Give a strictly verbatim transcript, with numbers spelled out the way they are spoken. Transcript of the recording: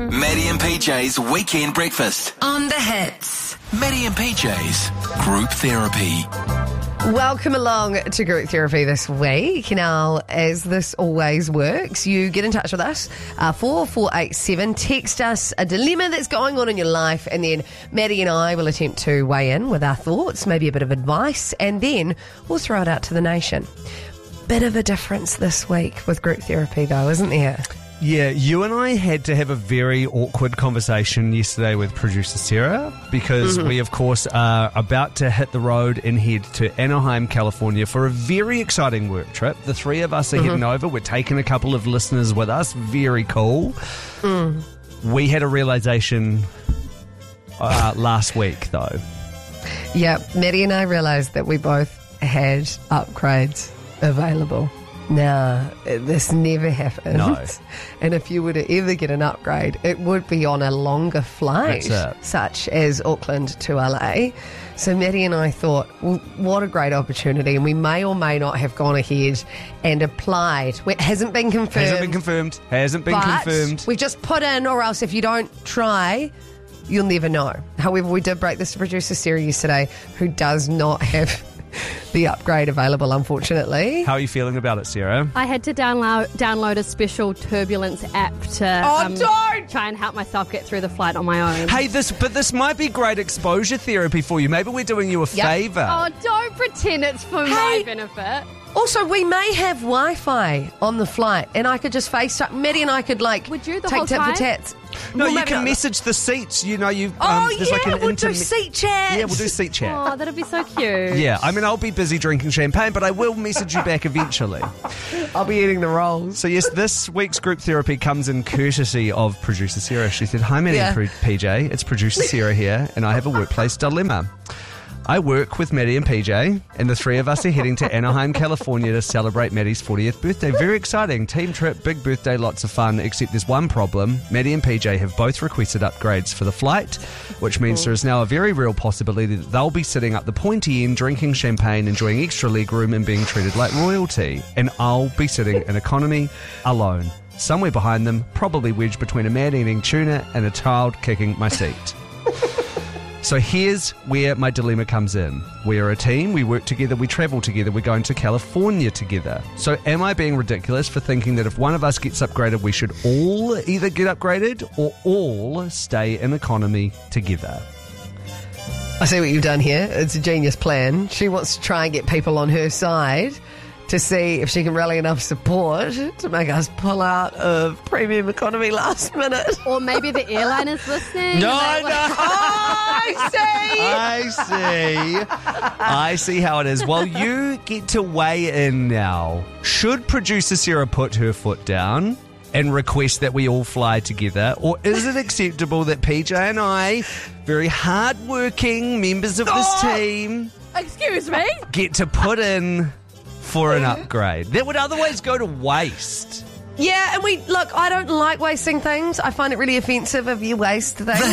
Maddie and P J's Weekend Breakfast. On the hits. Maddie and P J's Group Therapy. Welcome along to Group Therapy this week. Now, as this always works, you get in touch with us, uh, four four eight seven, text us a dilemma that's going on in your life, and then Maddie and I will attempt to weigh in with our thoughts, maybe a bit of advice, and then we'll throw it out to the nation. Bit of a difference this week with Group Therapy though, isn't there? Yeah, you and I had to have a very awkward conversation yesterday with producer Sarah because mm-hmm. we, of course, are about to hit the road and head to Anaheim, California for a very exciting work trip. The three of us are mm-hmm. heading over. We're taking a couple of listeners with us. Very cool. Mm. We had a realisation uh, last week, though. Yeah, Maddie and I realised that we both had upgrades available. Now, this never happens. No. And if you were to ever get an upgrade, it would be on a longer flight, such as Auckland to L A. So Maddie and I thought, well, what a great opportunity. And we may or may not have gone ahead and applied. It hasn't been confirmed. Hasn't been confirmed. Hasn't been but confirmed. We've just put in, or else if you don't try, you'll never know. However, we did break this to producer Sarah yesterday, who does not have the upgrade available, unfortunately. How are you feeling about it, Sarah? I had to download download a special turbulence app to oh, um, don't! try and help myself get through the flight on my own. Hey, this but this might be great exposure therapy for you. Maybe we're doing you a yep. favour. Oh, don't pretend it's for hey. my benefit. Also, we may have Wi-Fi on the flight, and I could just FaceTime. Maddie and I could, like, Would you the take whole tit time? for tats. No, well, you can not. message the seats. You know, you. Um, Oh, there's yeah, like an we'll do intermi- seat chat. Yeah, we'll do seat chat. Oh, that'd be so cute. Yeah, I mean, I'll be busy drinking champagne, but I will message you back eventually. I'll be eating the rolls. So, yes, this week's group therapy comes in courtesy of producer Sarah. She said, "Hi, Maddie Yeah. and P J. It's producer Sarah here, and I have a workplace dilemma. I work with Maddie and P J, and the three of us are heading to Anaheim, California to celebrate Maddie's fortieth birthday. Very exciting. Team trip, big birthday, lots of fun, except there's one problem. Maddie and P J have both requested upgrades for the flight, which means there is now a very real possibility that they'll be sitting up the pointy end, drinking champagne, enjoying extra leg room, and being treated like royalty. And I'll be sitting in economy alone. Somewhere behind them, probably wedged between a man eating tuna and a child kicking my seat." So here's where my dilemma comes in. We are a team, we work together, we travel together, we're going to California together. So am I being ridiculous for thinking that if one of us gets upgraded, we should all either get upgraded or all stay in economy together? I see what you've done here. It's a genius plan. She wants to try and get people on her side to see if she can rally enough support to make us pull out of premium economy last minute. Or maybe the airline is listening. No, like, no. Oh, I see. I see. I see how it is. Well, you get to weigh in now. Should producer Sarah put her foot down and request that we all fly together? Or is it acceptable that P J and I, very hard-working members of this Oh! team, Excuse me? get to put in for an upgrade that would otherwise go to waste? Yeah, and we, look, I don't like wasting things. I find it really offensive if you waste things.